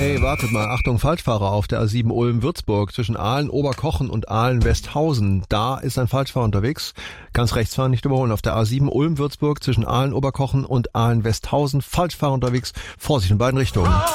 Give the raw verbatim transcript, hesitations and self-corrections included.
Hey, wartet mal, Achtung, Falschfahrer auf der A sieben Ulm-Würzburg zwischen Aalen-Oberkochen und Aalen-Westhausen. Da ist ein Falschfahrer unterwegs. Ganz rechts fahren, nicht überholen. Auf der A sieben Ulm-Würzburg zwischen Aalen-Oberkochen und Aalen-Westhausen. Falschfahrer unterwegs. Vorsicht in beiden Richtungen.